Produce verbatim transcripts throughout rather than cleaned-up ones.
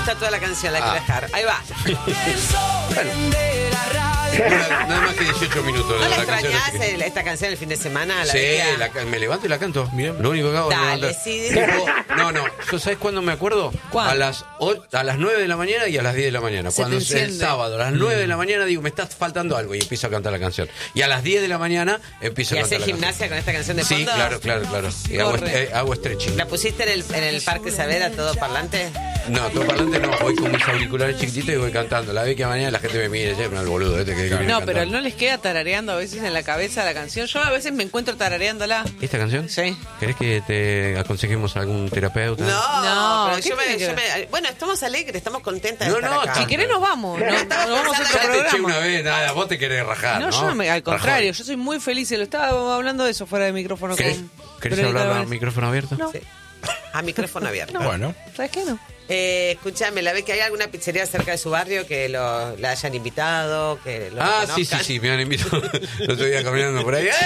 gusta toda la canción, la ah. quiero dejar. Ahí va. Bueno. Nada, nada más que dieciocho minutos. ¿No la, la extrañás canción es que... esta canción el fin de semana? La sí, la, me levanto y la canto. Bien. Lo único que hago Dale, es sí. No, no. ¿Yo sabes cuándo me acuerdo? ¿Cuándo? A las ocho, a las nueve de la mañana y a las diez de la mañana. Se Cuando es el sábado, a las nueve de la mañana, digo, me está faltando algo y empiezo a cantar la canción. Y a las diez de la mañana empiezo a cantar la canción. ¿Y haces gimnasia con esta canción de sí, fondo? Sí, claro, claro, claro. Y hago, eh, hago stretching. ¿La pusiste en el, en el Parque Saavedra todo parlante? No, todo parlante no. Voy con mis auriculares chiquititos y voy cantando. La vez que mañana la gente me mire, ya el boludo este que, que No, pero no les queda tarareando a veces en la cabeza la canción. Yo a veces me encuentro tarareándola. ¿Esta canción? Sí. ¿Querés que te aconsejemos a algún terapeuta? No, no pero yo me, yo me, bueno, estamos alegres, estamos contentas de no, estar no, acá. Si querés nos vamos. No, no, no vamos a otro ya te programa. eché una vez, nada, vos te querés rajar, ¿no? No, yo no me, al contrario, yo soy muy feliz. Se lo estaba hablando de eso fuera de micrófono. ¿Querés, con ¿querés hablar a micrófono abierto? No. Sí. A micrófono abierto. No. Bueno. ¿Sabes qué no? Eh, escúchame, ¿la vez que hay alguna pizzería cerca de su barrio que lo, la hayan invitado? Que lo ah, reconozcan? sí, sí, sí, me han invitado. Lo estoy caminando por ahí. ¡Eh,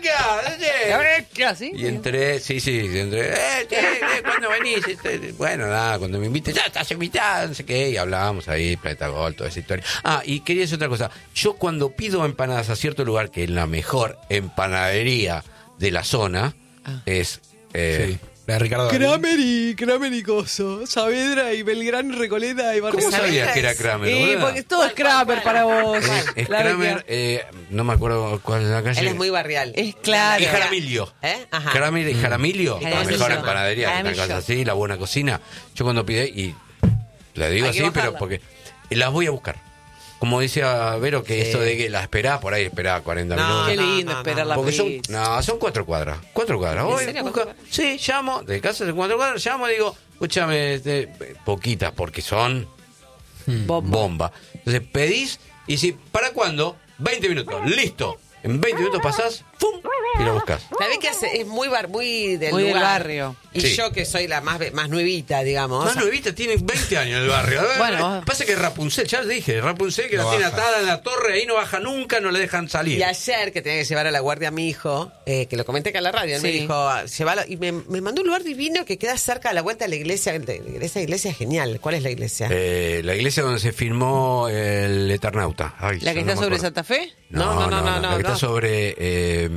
Blanca! ¿Qué así? Y entré, sí, sí, entré. ¡Eh, che, eh, ¿cuándo venís? Bueno, nada, cuando me inviten, ya estás invitado, no sé qué. Y hablábamos ahí, Planeta Gol, toda esa historia. Ah, y quería decir otra cosa. Yo cuando pido empanadas a cierto lugar, que es la mejor empanadería de la zona, ah. es... Eh, sí. La de Ricardo Kramer y Kramer y Coso, Saavedra y Belgrano y Recoleta y Barrio. ¿Cómo sabías que era Kramer? Eh, porque todo es Kramer para vos. Es, es Kramer, eh, no me acuerdo cuál es la calle. Él es muy barrial. Es claro. Y Jaramillo. ¿Eh? Ajá. Kramer y Jaramillo, la mejor empanadería, una Jaramillo. casa así, la buena cocina. Yo cuando pide, y le digo así, pero porque las voy a buscar. Como decía Vero, que sí. Esto de que la esperás, por ahí esperás cuarenta no, minutos. Qué lindo no, no, esperar no, la Porque son, pizza. no, son cuatro cuadras. Cuatro cuadras. Hoy busca, sí, llamo, de casa de cuatro cuadras, llamo y digo, escúchame, este, poquitas, porque son bomba. bomba. Entonces pedís y si, ¿para cuándo? veinte minutos, listo. En veinte minutos pasás, ¡pum! Y lo buscas. La vez que hace, es muy bar, muy del Muy del lugar. barrio. Y sí. yo que soy la más más nuevita, digamos. Más nuevita, tiene veinte años en el barrio. Bueno. Pasa que Rapunzel, ya les dije, Rapunzel que no la tiene baja. atada en la torre, ahí no baja nunca, no le dejan salir. Y ayer que tenía que llevar a la guardia a mi hijo, eh, que lo comenté acá en la radio, él Sí. me dijo, llévalo, y me, me mandó un lugar divino que queda cerca de la vuelta de la iglesia. De, esa iglesia es genial. ¿Cuál es la iglesia? Eh, la iglesia donde se filmó el Eternauta. Ay, ¿La que no está me sobre acuerdo. Santa Fe? No, no, no, no, no, la que no. está sobre... Eh,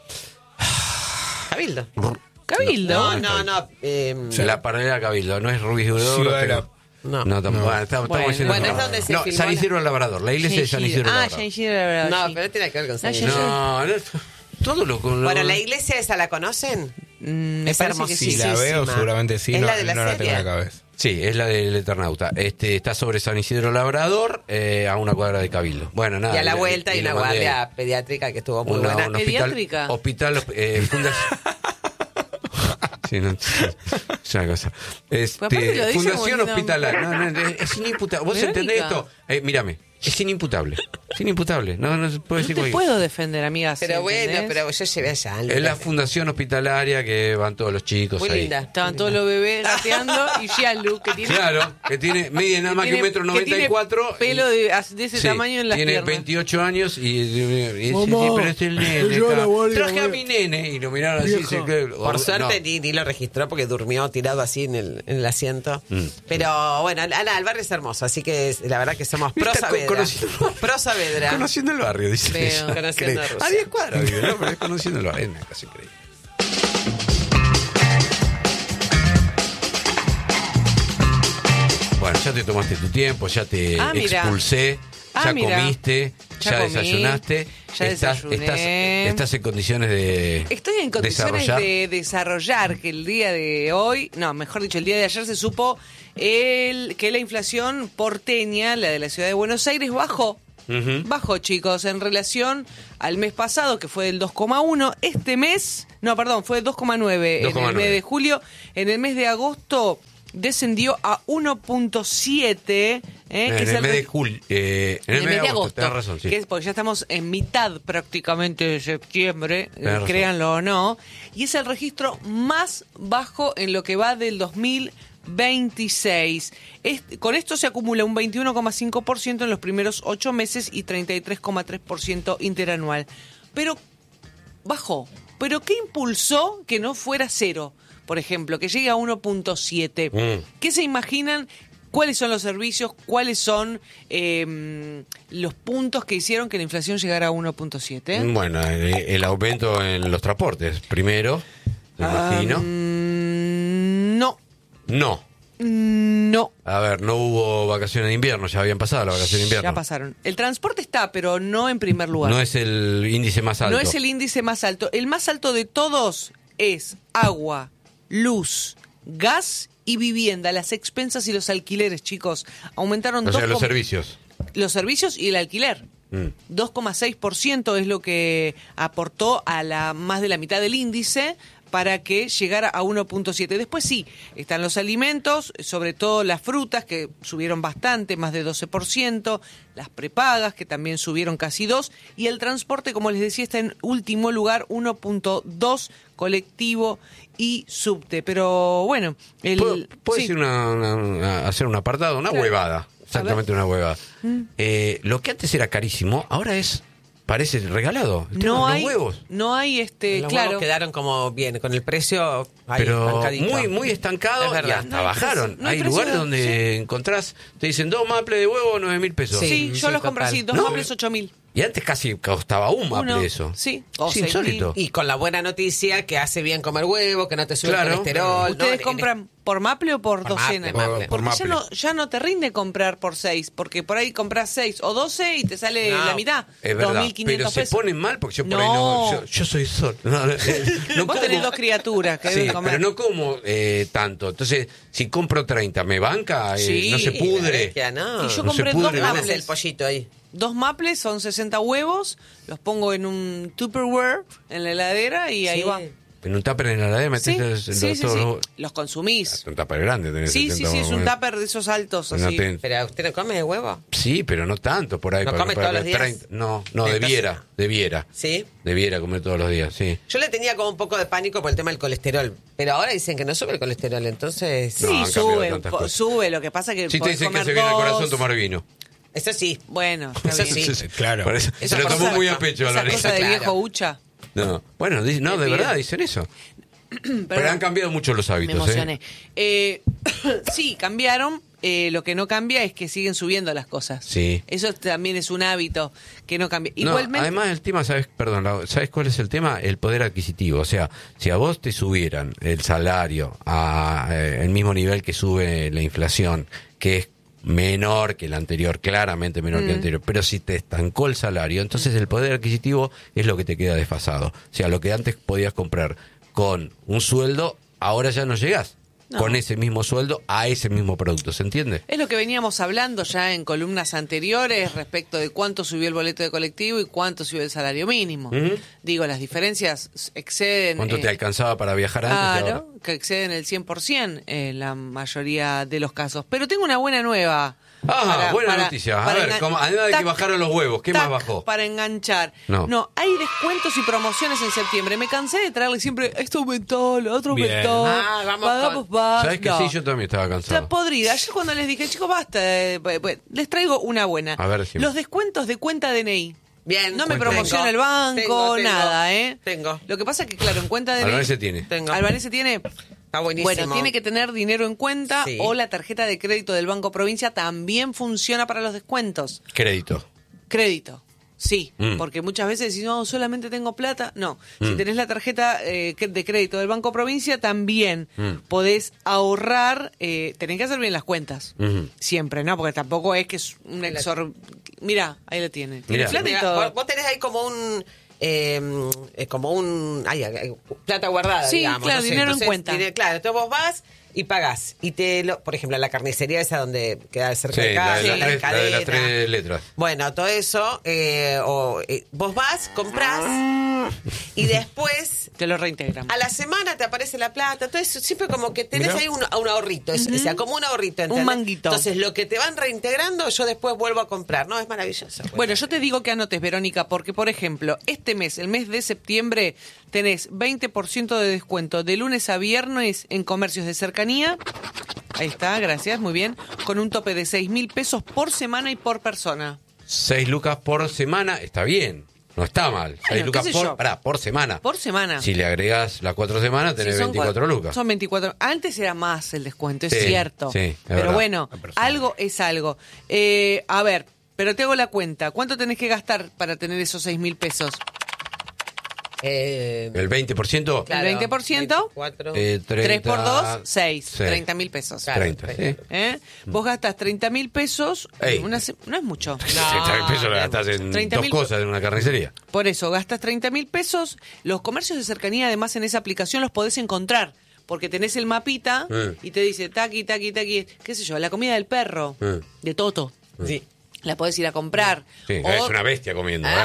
Cabildo. Cabildo. No, no, no. Eh, la paralela Cabildo, no es Ruiz de Oro, Ciudadela. no. No, tampoco. No. Bueno, estamos, Bueno, estamos diciendo bueno, es no. donde se No, filmó San la- Isidro Labrador, la iglesia de San Isidro Ah, Labrador. San Isidro Labrador, No, sí. pero tiene que ver con San No, Isidro. No, no, todo lo con lo- Bueno, la iglesia esa, ¿la conocen? Mm, me Es parece que Si sí. la veo, seguramente sí, ¿Es no la de la no la tengo en la serie? cabeza. Sí, es la del Eternauta. Este está sobre San Isidro Labrador, eh, a una cuadra de Cabildo. Bueno, nada. Y a la le- vuelta hay le una mandé guardia pediátrica que estuvo muy una- buena. un hospital, ¿Pediátrica? hospital, eh, fundación. Sí, no, es una cosa. Este, aparte lo dice como fundación diciendo- hospitalaria. No, no, es, es inimputable. ¿Vos Verónica. entendés esto? Eh, mírame, es inimputable. Es inimputable. No, no se puede No decir te cualquier- puedo defender, amiga. Pero bueno, ¿entendés? pero yo llevé allá. Es la fundación hospitalaria que van todos los chicos Muy ahí. linda. Estaban todos los bebés gateando y Gianlu, que tiene... Claro, que tiene, mide nada más que un tiene- metro que noventa y cuatro. tiene pelo de, de ese Sí, tamaño en las tiene piernas. veintiocho años y, y, y dice, Mamá, sí, pero es el nene. me lleva acá. la guardia, Traje a guardia. mi nene y lo miraron así. Viejo. Dice que, Por no. suerte ni, ni lo registró porque durmió tirado así en el, en el asiento. Mm. Pero bueno, Ana, el barrio es hermoso, así que es- la verdad que somos pro Está Saavedra. conociendo- Pro Saavedra. Conociendo el barrio, dice Veo. ella. Conociendo Cree. Rusia. A diez cuadras vive, ¿no? Pero es conociendo el barrio. Es una cosa increíble. Bueno, ya te tomaste tu tiempo, ya te Ah, mira. expulsé, Ah, ya mira. comiste, Ya ya, comí, desayunaste. ya estás, desayuné. estás, estás en condiciones de Estoy en condiciones desarrollar. de desarrollar que el día de hoy, no, mejor dicho, el día de ayer se supo el, que la inflación porteña, la de la ciudad de Buenos Aires, bajó. Ujú. Bajó, chicos, en relación al mes pasado, que fue del dos coma uno. Este mes, no, perdón, fue del dos coma nueve en dos coma el nueve. mes de julio. En el mes de agosto descendió a uno punto siete. ¿eh? En que es el mes re- de julio, eh, en el mes de agosto, tenés razón, sí. que es porque ya estamos en mitad prácticamente de septiembre, Tenés eh, razón. créanlo o no, y es el registro más bajo en lo que va del dos mil veintiséis. Este- con esto se acumula un veintiuno coma cinco por ciento en los primeros ocho meses y treinta y tres coma tres por ciento interanual. Pero bajó. ¿Pero qué impulsó que no fuera cero? Por ejemplo, que llegue a uno punto siete. Mm. ¿Qué se imaginan cuáles son los servicios, cuáles son eh, los puntos que hicieron que la inflación llegara a uno punto siete. Bueno, el, el aumento en los transportes, primero, me imagino. Um, no, No. no. A ver, no hubo vacaciones de invierno, ya habían pasado las vacaciones de invierno. Ya pasaron. El transporte está, pero no en primer lugar. No es el índice más alto. No es el índice más alto. El más alto de todos es agua, luz, gas y vivienda. Las expensas y los alquileres, chicos, aumentaron. O sea, dos los com- servicios. Los servicios y el alquiler. Mm. dos coma seis por ciento es lo que aportó a la más de la mitad del índice para que llegara a uno punto siete. Después sí, están los alimentos, sobre todo las frutas, que subieron bastante, más de doce por ciento, las prepagas, que también subieron casi dos, y el transporte, como les decía, está en último lugar, uno punto dos, colectivo y subte. Pero bueno, el... ¿Puedo, puedo sí. decir una, una- una- hacer un apartado? Una Claro. huevada. Exactamente una huevada. Eh, lo que antes era carísimo, ahora es... Parece regalado. El tema No de hay, los huevos. no hay este, Los claro. huevos quedaron como bien, con el precio ahí, Pero estancadito. muy muy estancado Es y verdad. hasta No hay bajaron. precio, no hay hay precio, lugares donde encontrás, te dicen dos maples de huevo, nueve mil pesos. Sí, Sí, yo sí, los compro total. así, dos No. maples, ocho mil. Y antes casi costaba un maple Uno, eso. sí, Es o seis insólito. Y con la buena noticia que hace bien comer huevo, que no te sube Claro. el colesterol. ¿Ustedes ¿no? compran por maple o por, Por docena? maple, maple. Por Porque ya maple. no, ya no te rinde comprar por seis, porque por ahí compras seis o doce y te sale No, la mitad, Es dos verdad, mil quinientos pero se pesos. ponen mal porque yo por No. ahí no... Yo, yo soy sol. No, no, no Vos como- tenés dos criaturas que Sí, deben comer. pero no como eh, tanto. Entonces, si compro treinta, ¿me banca? Eh, Sí, no se La pudre. vecchia, no. Y yo No se compré pudre, dos ¿no? Mames maples. el pollito ahí. Dos maples son sesenta huevos, los pongo en un Tupperware en la heladera y ahí Sí. va. En un tupper en la heladera Sí, metés sí, el- sí, todos sí. los- Los consumís. Un tupper grande tenés. Sí, sí, setenta sí, es un huevos. tupper de esos altos No así. te- Pero usted no come huevo. Sí, pero no tanto por ahí. ¿No para- come para- todos los días? treinta No, no, Entonces- debiera, debiera. Sí. Debiera comer todos los días, sí. Yo le tenía como un poco de pánico por el tema del colesterol. Pero ahora dicen que no sube el colesterol, entonces. No, Sí, han cambiado sube, tantas po- cosas. sube. Lo que pasa que Si te podés dicen que comer se viene el dos. corazón, tomar vino. Eso sí. Bueno, está Eso bien. sí. claro. Por eso, se Esa lo tomó cosa- muy a pecho, Esa Álvarez. cosa de Claro. viejo hucha. No, bueno, di- no, de Bien. verdad dicen eso. Pero Perdón. han cambiado mucho los Me hábitos, emocioné. ¿eh? Eh, sí, cambiaron. Eh, lo que no cambia es que siguen subiendo las cosas. Sí. Eso también es un hábito que no cambia. No, Igualmente, además el tema, ¿sabes? Perdón, Lau, ¿sabes cuál es el tema? El poder adquisitivo. O sea, si a vos te subieran el salario a eh, el mismo nivel que sube la inflación, que es menor que el anterior, claramente menor que el anterior, pero si te estancó el salario, entonces el poder adquisitivo es lo que te queda desfasado. O sea, lo que antes podías comprar con un sueldo, ahora ya no llegás No. con ese mismo sueldo a ese mismo producto, ¿se entiende? es lo que veníamos hablando ya en columnas anteriores respecto de cuánto subió el boleto de colectivo y cuánto subió el salario mínimo. Ujú. Digo, las diferencias exceden... ¿Cuánto te eh, alcanzaba para viajar antes? y ahora? Claro, que exceden el cien por ciento en la mayoría de los casos. Pero tengo una buena nueva. Ah, para- buena para- noticia. A para ver, engan- ¿cómo- además de que tac, bajaron los huevos, ¿qué tac, más bajó? Para enganchar. No. hay descuentos y promociones en septiembre. Me cansé de traerle siempre esto aumentó, lo otro Bien. aumentó. Ah, vamos pagamos con- más. ¿Sabes que No. sí? Yo también estaba Está cansado. podrida. Ayer cuando les dije, chicos, basta, eh, bu- bu- les traigo una buena. A ver, decime. Los descuentos de cuenta D N I. Bien. No me Cuenta. promociona el banco, Tengo, tengo, nada, ¿eh? Tengo. Lo que pasa es que, claro, en cuenta D N I... Albanese tiene. Tengo. Albanese tiene... Está buenísimo. Bueno, tiene que tener dinero en cuenta Sí. o la tarjeta de crédito del Banco Provincia también funciona para los descuentos. Crédito. Crédito. Sí, Mm. porque muchas veces si no, solamente tengo plata, no. Si Mm. tenés la tarjeta eh, que- de crédito del Banco Provincia, también Mm. podés ahorrar, eh, tenés que hacer bien las cuentas. Ujú. Siempre, ¿no? Porque tampoco es que es un exor... Mira, ahí lo tiene. Tiene Mirá. plata y Mira, todo. vos, vos tenés ahí como un. Eh, eh, como un. Ay, ay, plata guardada, Sí, digamos. claro, no sé. dinero en Entonces, cuenta. dinero- claro, entonces vos vas y pagás. Y te lo. Por ejemplo, la carnicería esa donde queda cerca Sí, de la casa, de, las la tres, la de las cadena. tres letras. Bueno, todo eso, eh, o, eh, vos vas, comprás y después Te lo reintegran. a la semana te aparece la plata. Entonces siempre como que tenés Mirá. ahí un, un ahorrito, es- o sea, como un ahorrito. ¿entendés? manguito. Entonces lo que te van reintegrando yo después vuelvo a comprar. No, es maravilloso. Bueno, yo te digo que anotes, Verónica, porque, por ejemplo, este mes, el mes de septiembre, tenés veinte por ciento de descuento de lunes a viernes en comercios de cercanía. Ahí está, gracias, muy bien. Con un tope de seis mil pesos por semana y por persona. Seis lucas por semana, está bien. No está mal. seis Bueno, lucas qué sé por, yo. pará, por semana. Por semana. Si le agregás las cuatro semanas, tenés Sí, son veinticuatro cuatro- lucas. Son veinticuatro. Antes era más el descuento, es Sí, cierto. sí, es pero verdad. bueno, La persona. algo es algo. Eh, a ver, pero te hago la cuenta. ¿Cuánto tenés que gastar para tener esos seis mil pesos? Eh, El veinte por ciento, claro, veinte por ciento, veinticuatro. eh, treinta, tres por dos, seis. Sí. treinta mil pesos. Claro, treinta, sí. ¿Eh? Vos gastas treinta mil pesos. Ey. Una se- no es mucho. treinta mil pesos lo gastás en treinta dos mil cosas en una carnicería. Por eso, gastas treinta mil pesos. Los comercios de cercanía, además, en esa aplicación los podés encontrar. Porque tenés el mapita Mm. y te dice taqui, taqui, taqui. ¿Qué sé yo? La comida del perro. Mm. De Toto. Sí. La podés ir a comprar. Sí, O- es una bestia comiendo, ¿eh?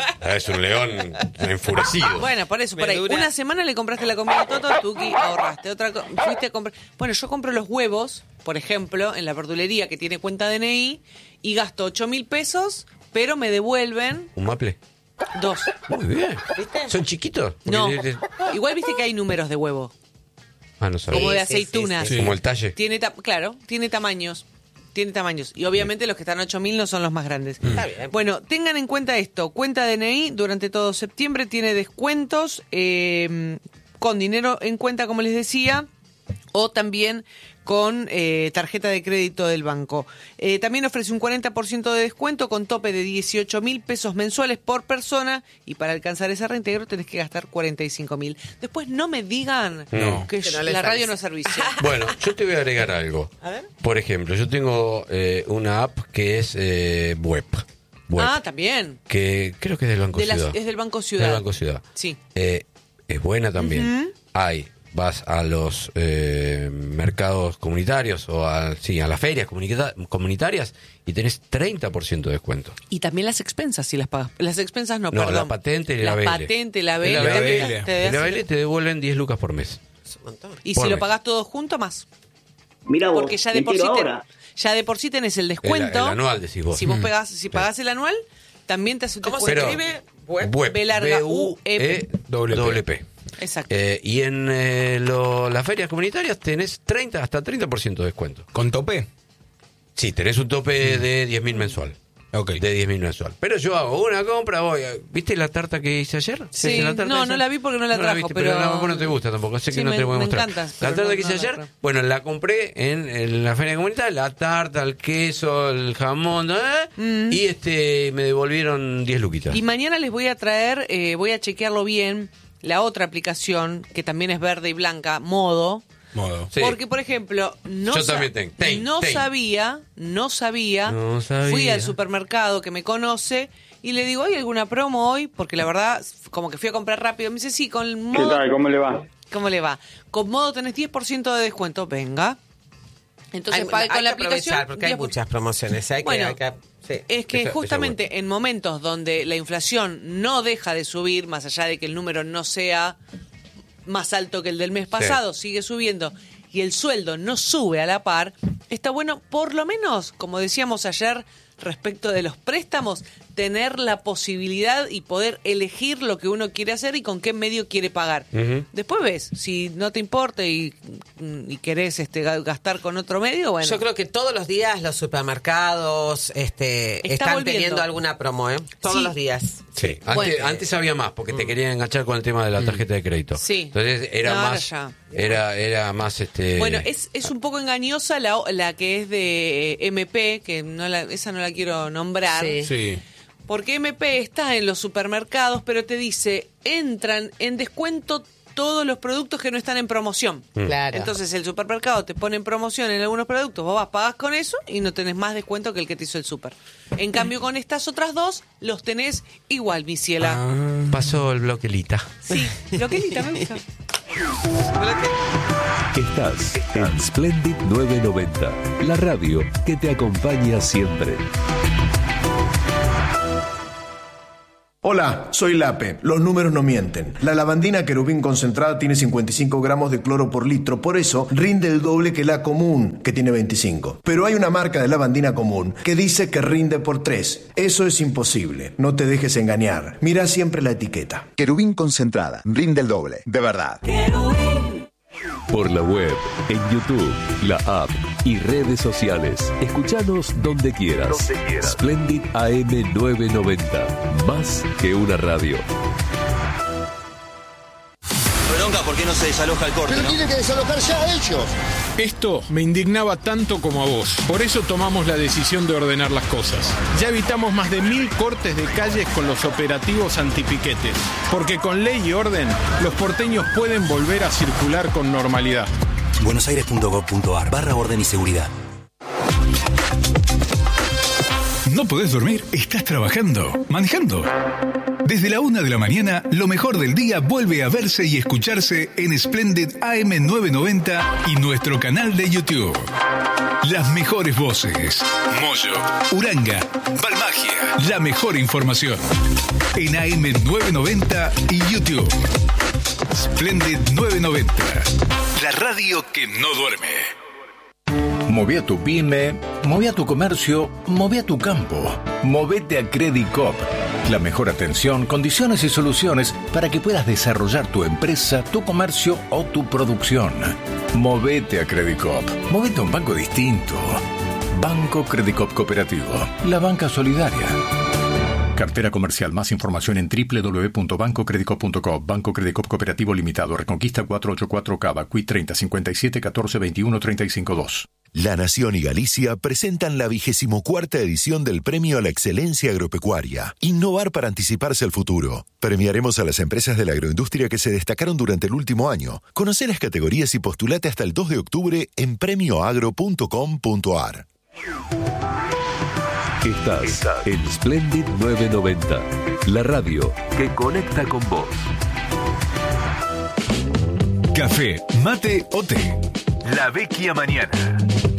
Es un león enfurecido. Bueno, por eso, por ahí. Verdura. Una semana le compraste la comida a Toto, tuki, ahorraste. Otra co- fuiste a comprar. Bueno, yo compro los huevos, por ejemplo, en la verdulería que tiene cuenta D N I y gasto ocho mil pesos, pero me devuelven ¿Un maple? dos. Muy bien. ¿Viste? ¿Son chiquitos? Porque No. de- de- Igual viste que hay números de huevo, Ah, no sabía. como de Sí, sí, sí, aceitunas. Sí. Como el talle. Tiene ta- claro, tiene tamaños. Tiene tamaños. Y obviamente los que están a ocho mil no son los más grandes. Está bien. Bueno, tengan en cuenta esto. Cuenta D N I durante todo septiembre tiene descuentos eh, con dinero en cuenta, como les decía, o también con eh, tarjeta de crédito del banco. Eh, también ofrece un cuarenta por ciento de descuento con tope de dieciocho mil pesos mensuales por persona y para alcanzar ese reintegro tenés que gastar cuarenta y cinco mil. Después no me digan No. que, Que no yo- les la radio avisa. no es servicio. Bueno, yo te voy a agregar algo. A ver. Por ejemplo, yo tengo eh, una app que es eh, web. web. Ah, también. Que creo que es del Banco De la- Ciudad. es del Banco Ciudad. Del Banco Ciudad. Sí. Eh, es buena también. Hay, vas a los eh, mercados comunitarios o a, sí, a las ferias comunica- comunitarias y tenés treinta por ciento de descuento. Y también las expensas, si las pagas. Las expensas no, No, perdón. la patente y la La B L. patente, la B En L. la también B L, te en la das- B L te devuelven diez lucas por mes. Es un montón. Y por si lo mes. pagás todo junto, más. Mira vos, Porque ya de me por sí entero te- ahora. ya de por sí tenés el descuento. El- el anual, decís vos. Si vos Mm. pegás, si pagás el anual, también te hace un ¿Cómo se descuento. Pero- escribe? Web. Web. B larga, B U E W P. Exacto. Eh, y en eh, lo- las ferias comunitarias tenés treinta hasta treinta por ciento de descuento. ¿Con tope? Sí, tenés un tope de diez mil mensual. Ok. De diez mil mensual. Pero yo hago una compra, voy. a- ¿Viste la tarta que hice ayer? Sí, ¿Viste la tarta no, esa? no la vi porque no la trajo, viste, pero- no, vos no te gusta tampoco, sé Sí, que no me- te voy a me mostrar. encanta, La pero tarta no- que hice no la ayer, trajo. bueno, la compré en, en la feria comunitaria, la tarta, el queso, el jamón, ¿eh? Y este me devolvieron diez luquitas. Y mañana les voy a traer, eh, voy a chequearlo bien, la otra aplicación, que también es verde y blanca, Modo. Modo. Sí. Porque, por ejemplo, no, Yo sa- también tengo. Ten, no ten. sabía, no sabía, No sabía. fui al supermercado que me conoce y le digo, ¿hay alguna promo hoy? Porque la verdad, como que fui a comprar rápido. Me dice, sí, con el ¿Qué Modo... tal? ¿Cómo le va? ¿Cómo le va? Con Modo tenés diez por ciento de descuento, venga. Entonces Hay- pague hay con la que aprovechar aplicación. porque hay diez por- muchas promociones. Hay que, Bueno, hay que- sí. Es que Esa- esa justamente en momentos donde la inflación no deja de subir, más allá de que el número no sea más alto que el del mes pasado, sigue subiendo y el sueldo no sube a la par, está bueno, por lo menos, como decíamos ayer respecto de los préstamos, tener la posibilidad y poder elegir lo que uno quiere hacer y con qué medio quiere pagar. Ujú. Después ves, si no te importa y, y querés este, ga- gastar con otro medio, bueno. Yo creo que todos los días los supermercados este, Está están volviendo. teniendo alguna promo, ¿eh? Todos Sí. los días. Sí, antes, Bueno. antes había más, porque te querían enganchar con el tema de la tarjeta de crédito. Sí. Entonces era No, ahora más, ya. era, era más este. Bueno, es, es un poco engañosa la, la que es de eh, M P, que no la, esa no la quiero nombrar, Sí. Sí. porque M P está en los supermercados, pero te dice, entran en descuento todos los productos que no están en promoción. Claro. Entonces el supermercado te pone en promoción en algunos productos, vos vas, pagás con eso y no tenés más descuento que el que te hizo el super. En cambio con estas otras dos, los tenés igual, mi ciela. Ah. Pasó el bloque Lita. Sí, lo que Lita me gusta. Estás en Splendid novecientos noventa, la radio que te acompaña siempre. Hola, soy Lape. Los números no mienten. La lavandina querubín concentrada tiene cincuenta y cinco gramos de cloro por litro, por eso rinde el doble que la común, que tiene veinticinco. Pero hay una marca de lavandina común que dice que rinde por tres. Eso es imposible. No te dejes engañar. Mira siempre la etiqueta. Querubín concentrada, rinde el doble, de verdad. Por la web, en YouTube, la app y redes sociales. Escuchanos donde quieras. Donde quieras. Splendid A M novecientos noventa. Más que una radio. Bronca, ¿por qué no se desaloja el corte? Pero ¿no? tienen que desalojar ya ellos. Esto me indignaba tanto como a vos. Por eso tomamos la decisión de ordenar las cosas. Ya evitamos más de mil cortes de calles con los operativos antipiquetes. Porque con ley y orden, los porteños pueden volver a circular con normalidad. buenosaires punto gov punto ar barra orden y seguridad. ¿No podés dormir? ¿Estás trabajando? ¿Manejando? Desde la una de la mañana, lo mejor del día vuelve a verse y escucharse en Splendid A M novecientos noventa y nuestro canal de YouTube. Las mejores voces. Moyo, Uranga, Balmagia. La mejor información. En A M novecientos noventa y YouTube. Splendid novecientos noventa. La radio que no duerme. Moví a tu pyme, moví a tu comercio, moví a tu campo. Movete a Credit Coop. La mejor atención, condiciones y soluciones para que puedas desarrollar tu empresa, tu comercio o tu producción. Movete a Credit Coop. Movete a un banco distinto. Banco Credit Coop Cooperativo. La banca solidaria. Cartera comercial. Más información en doble u doble u doble u punto banco credit coop punto com. Banco Credit Coop Cooperativo Limitado. Reconquista cuatrocientos ochenta y cuatro Cava. Q I treinta cincuenta y siete catorce veintiuno treinta y cinco dos. La Nación y Galicia presentan la vigésimo cuarta edición del Premio a la Excelencia Agropecuaria. Innovar para anticiparse al futuro. Premiaremos a las empresas de la agroindustria que se destacaron durante el último año. Conoce las categorías y postulate hasta el dos de octubre en premio agro punto com punto ar. Estás, Estás en Splendid novecientos noventa, la radio que conecta con vos. Café, mate o té. La Vecchia Mañana.